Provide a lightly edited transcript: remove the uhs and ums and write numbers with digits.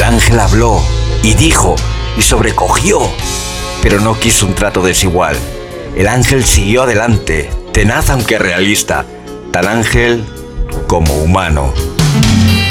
ángel habló y dijo y sobrecogió, pero no quiso un trato desigual. El ángel siguió adelante, tenaz aunque realista, tan ángel como humano.